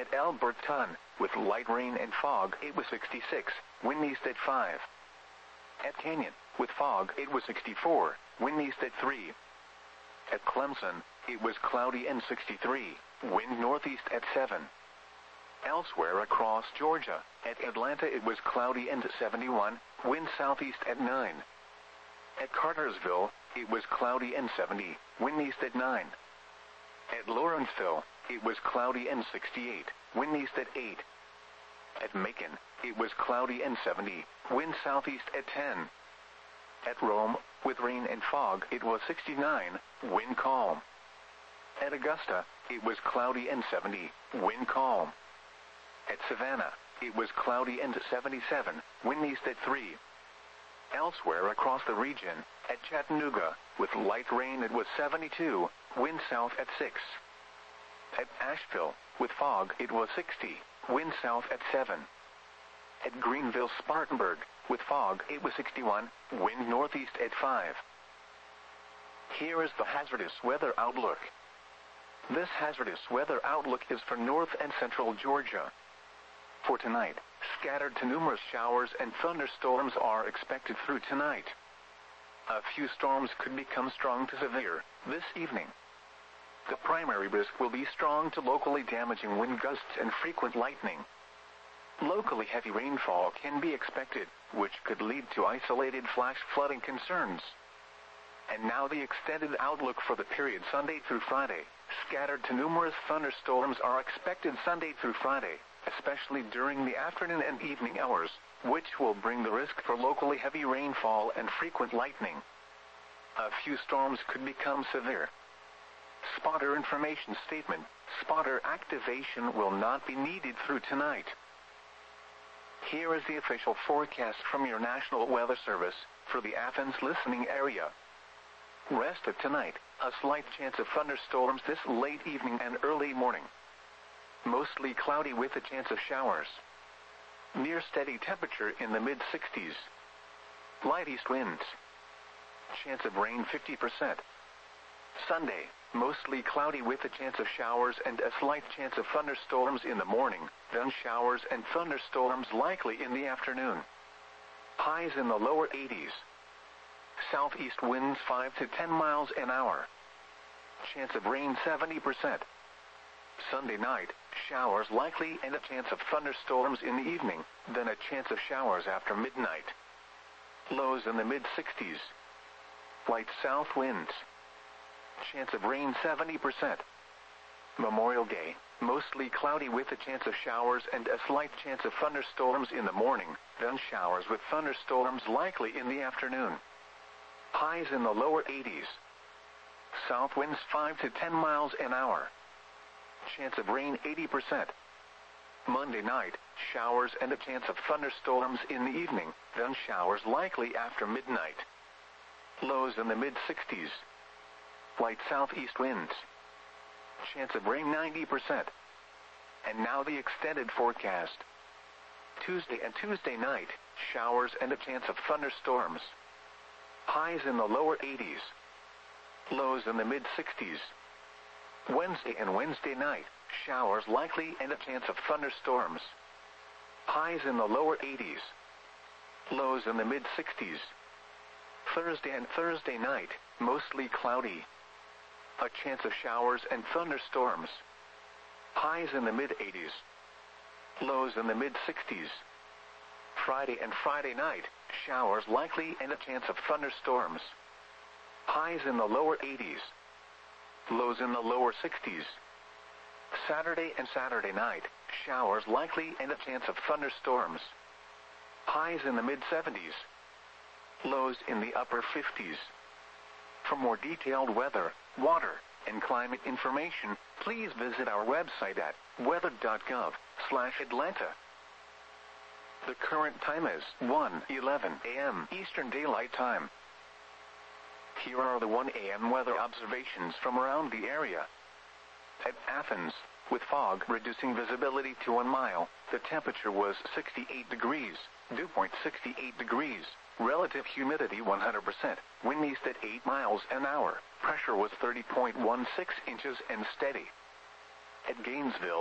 At Alberton, with light rain and fog, it was 66, wind east at 5. At Canyon, with fog, it was 64, wind east at 3. At Clemson, it was cloudy and 63, wind northeast at 7. Elsewhere across Georgia, at Atlanta it was cloudy and 71, wind southeast at 9. At Cartersville, it was cloudy and 70, wind east at 9. At Lawrenceville, it was cloudy and 68, wind east at 8. At Macon, it was cloudy and 70, wind southeast at 10. At Rome, with rain and fog, it was 69, wind calm. At Augusta, it was cloudy and 70, wind calm. At Savannah, it was cloudy and 77, wind east at 3. Elsewhere across the region, at Chattanooga, with light rain it was 72, wind south at 6. At Asheville, with fog it was 60, wind south at 7. At Greenville-Spartanburg, with fog it was 61, wind northeast at 5. Here is the hazardous weather outlook. This hazardous weather outlook is for north and central Georgia. For tonight, scattered to numerous showers and thunderstorms are expected through tonight. A few storms could become strong to severe this evening. The primary risk will be strong to locally damaging wind gusts and frequent lightning. Locally heavy rainfall can be expected, which could lead to isolated flash flooding concerns. And now the extended outlook for the period Sunday through Friday. Scattered to numerous thunderstorms are expected Sunday through Friday, especially during the afternoon and evening hours, which will bring the risk for locally heavy rainfall and frequent lightning. A few storms could become severe. Spotter information statement: spotter activation will not be needed through tonight. Here is the official forecast from your National Weather Service for the Athens listening area. Rest of tonight, a slight chance of thunderstorms this late evening and early morning. Mostly cloudy with a chance of showers. Near steady temperature in the mid-60s. Light east winds. Chance of rain 50%. Sunday, mostly cloudy with a chance of showers and a slight chance of thunderstorms in the morning, then showers and thunderstorms likely in the afternoon. Highs in the lower 80s. Southeast winds 5 to 10 miles an hour. Chance of rain 70%. Sunday night, showers likely and a chance of thunderstorms in the evening, then a chance of showers after midnight. Lows in the mid-60s. Light south winds. Chance of rain 70%. Memorial Day, mostly cloudy with a chance of showers and a slight chance of thunderstorms in the morning, then showers with thunderstorms likely in the afternoon. Highs in the lower 80s. South winds 5 to 10 miles an hour. Chance of rain 80%. Monday night, showers and a chance of thunderstorms in the evening, then showers likely after midnight. Lows in the mid-60s. Light southeast winds. Chance of rain 90%. And now the extended forecast. Tuesday and Tuesday night, showers and a chance of thunderstorms. Highs in the lower 80s. Lows in the mid-60s. Wednesday and Wednesday night, showers likely and a chance of thunderstorms. Highs in the lower 80s. Lows in the mid-60s. Thursday and Thursday night, mostly cloudy. A chance of showers and thunderstorms. Highs in the mid-80s. Lows in the mid-60s. Friday and Friday night, showers likely and a chance of thunderstorms. Highs in the lower 80s. Lows in the lower 60s. Saturday and Saturday night, showers likely and a chance of thunderstorms. Highs in the mid-70s. Lows in the upper 50s. For more detailed weather, water, and climate information, please visit our website at weather.gov/Atlanta. The current time is 1:11 a.m. Eastern Daylight Time. Here are the 1 a.m. weather observations from around the area. At Athens, with fog reducing visibility to 1 mile, the temperature was 68 degrees, dew point 68 degrees, relative humidity 100%, wind east at 8 miles an hour, pressure was 30.16 inches and steady. At Gainesville,